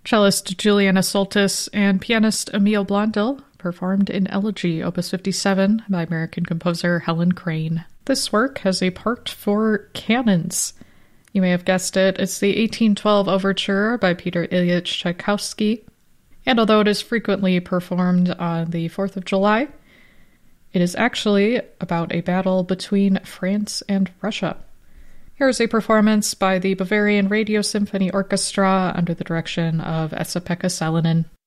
Cellist Juliana Soltis and pianist Emile Blondel performed in Elegy, Opus 57, by American composer Helen Crane. This work has a part for cannons. You may have guessed it, it's the 1812 Overture by Peter Ilyich Tchaikovsky. And although it is frequently performed on the 4th of July, it is actually about a battle between France and Russia. Here is a performance by the Bavarian Radio Symphony Orchestra under the direction of Esa-Pekka Salonen.